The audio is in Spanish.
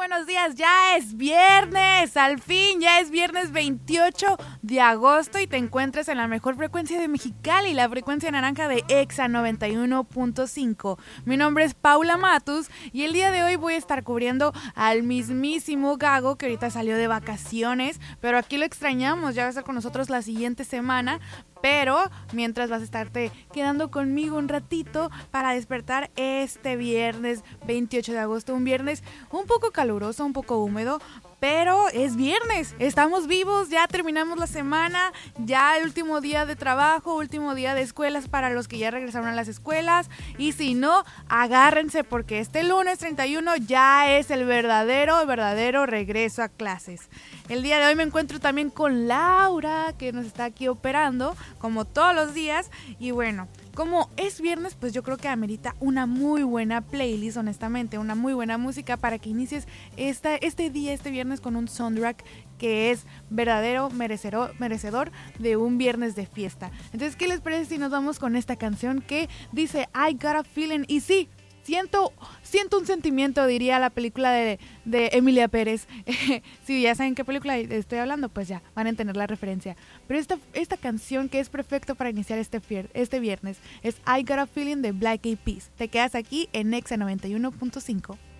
buenos días. Ya es viernes, al fin, ya es viernes 28 de agosto y te encuentras en la mejor frecuencia de Mexicali, la frecuencia naranja de Exa 91.5. Mi nombre es Paula Matus y el día de hoy voy a estar cubriendo al mismísimo Gago, que ahorita salió de vacaciones, pero aquí lo extrañamos, ya va a estar con nosotros la siguiente semana. Pero mientras vas a estarte quedando conmigo un ratito para despertar este viernes 28 de agosto, un viernes un poco caluroso, un poco húmedo, pero es viernes, estamos vivos, ya terminamos la semana, ya el último día de trabajo, último día de escuelas para los que ya regresaron a las escuelas, y si no, agárrense porque este lunes 31 ya es el verdadero regreso a clases. El día de hoy me encuentro también con Laura, que nos está aquí operando, como todos los días, y bueno, como es viernes, pues yo creo que amerita una muy buena playlist, honestamente, una muy buena música para que inicies este viernes con un soundtrack que es verdadero merecedor de un viernes de fiesta. Entonces, ¿qué les parece si nos vamos con esta canción que dice I Got a Feeling? Y sí, siento un sentimiento, diría la película de Emilia Pérez. Si ya saben qué película estoy hablando, pues ya van a entender la referencia. Pero esta canción que es perfecto para iniciar este viernes es I Got a Feeling de Black Eyed Peas. Te quedas aquí en Exa 91.5.